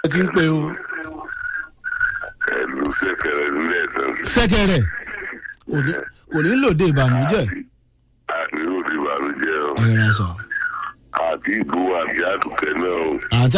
ẹ ti ń pe o. ẹ̀lú sẹ́kẹ̀rẹ̀ nílẹ̀ tán. sẹ́kẹ̀rẹ̀ kò ní lòdì ìbànújẹ́. àti lòdì ìbànújẹ́ o. ẹ̀rọ sọ. àti ìbú àti àtúkẹ́ náà o. àti